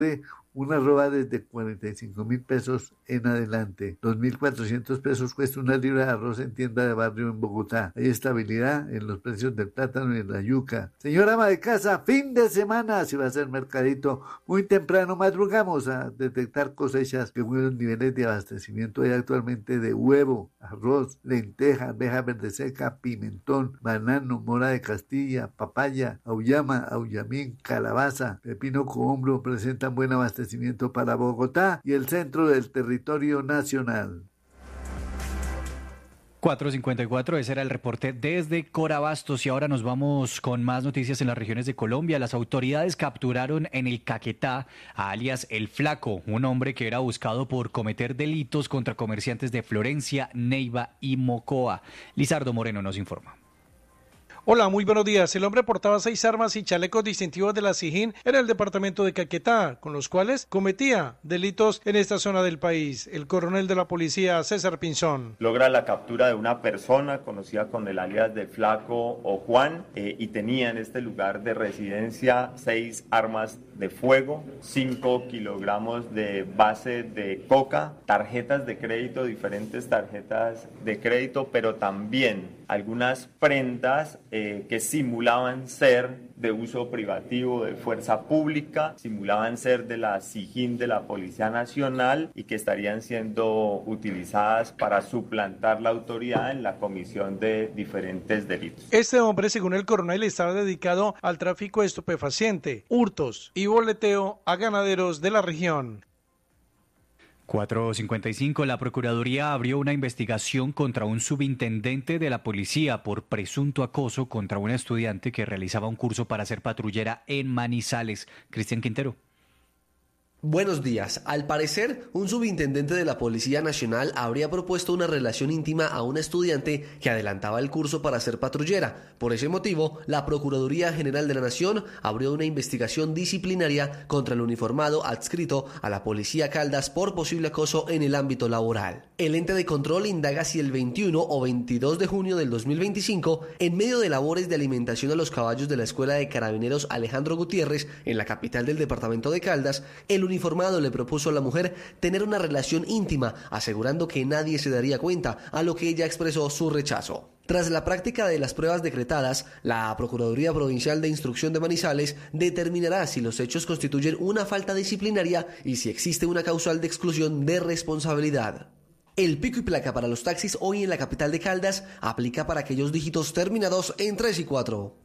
una roba desde 45.000 pesos en adelante. 2.400 pesos cuesta una libra de arroz en tienda de barrio en Bogotá. Hay estabilidad en los precios del plátano y de la yuca. Señora ama de casa, fin de semana, si va a ser mercadito, muy temprano madrugamos a detectar cosechas que los niveles de abastecimiento hay actualmente de huevo, arroz, lenteja, arveja verde seca, pimentón, banano, mora de Castilla, papaya, auyama, auyamín, calabaza, pepino cohombro presentan buen abastecimiento para Bogotá y el centro del territorio nacional. 4:54, ese era el reporte desde Corabastos y ahora nos vamos con más noticias en las regiones de Colombia. Las autoridades capturaron en el Caquetá a alias El Flaco, un hombre que era buscado por cometer delitos contra comerciantes de Florencia, Neiva y Mocoa. Lizardo Moreno nos informa. Hola, muy buenos días. El hombre portaba 6 armas y chalecos distintivos de la SIJIN en el departamento de Caquetá, con los cuales cometía delitos en esta zona del país. El coronel de la policía, César Pinzón. Logra la captura de una persona conocida con el alias de Flaco o Juan y tenía en este lugar de residencia 6 armas de fuego, 5 kilogramos de base de coca, tarjetas de crédito, diferentes tarjetas de crédito, pero también algunas prendas que simulaban ser de uso privativo de fuerza pública, simulaban ser de la SIJIN de la Policía Nacional y que estarían siendo utilizadas para suplantar la autoridad en la comisión de diferentes delitos. Este hombre, según el coronel, estaba dedicado al tráfico de estupefaciente, hurtos y boleteo a ganaderos de la región. 4:55, la Procuraduría abrió una investigación contra un subintendente de la policía por presunto acoso contra una estudiante que realizaba un curso para ser patrullera en Manizales. Cristian Quintero. Buenos días. Al parecer, un subintendente de la Policía Nacional habría propuesto una relación íntima a una estudiante que adelantaba el curso para ser patrullera. Por ese motivo, la Procuraduría General de la Nación abrió una investigación disciplinaria contra el uniformado adscrito a la Policía Caldas por posible acoso en el ámbito laboral. El ente de control indaga si el 21 o 22 de junio del 2025, en medio de labores de alimentación a los caballos de la Escuela de Carabineros Alejandro Gutiérrez, en la capital del departamento de Caldas, el uniformado le propuso a la mujer tener una relación íntima, asegurando que nadie se daría cuenta, a lo que ella expresó su rechazo. Tras la práctica de las pruebas decretadas, la Procuraduría Provincial de Instrucción de Manizales determinará si los hechos constituyen una falta disciplinaria y si existe una causal de exclusión de responsabilidad. El pico y placa para los taxis hoy en la capital de Caldas aplica para aquellos dígitos terminados en 3 y 4.